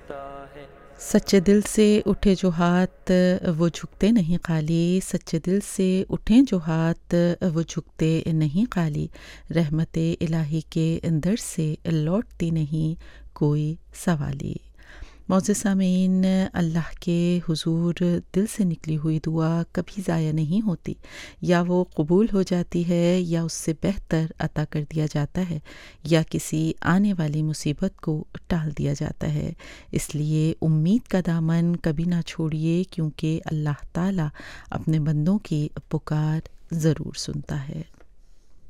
सच्चे दिल से उठे जो हाथ वो झुकते नहीं खाली, सच्चे दिल से उठें जो हाथ वो झुकते नहीं खाली, रहमते इलाही के दर से लौटती नहीं कोई सवाली। मौज़े सामीन, अल्लाह के हुज़ूर दिल से निकली हुई दुआ कभी ज़ाया नहीं होती, या वो कबूल हो जाती है या उससे बेहतर अता कर दिया जाता है, या किसी आने वाली मुसीबत को टाल दिया जाता है। इसलिए उम्मीद का दामन कभी ना छोड़िए, क्योंकि अल्लाह ताला अपने बंदों की पुकार ज़रूर सुनता है।